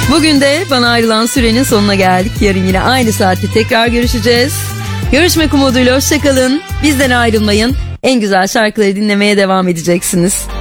Bugün de bana ayrılan sürenin sonuna geldik. Yarın yine aynı saatte tekrar görüşeceğiz. Görüşmek umuduyla hoşçakalın. Bizden ayrılmayın. En güzel şarkıları dinlemeye devam edeceksiniz.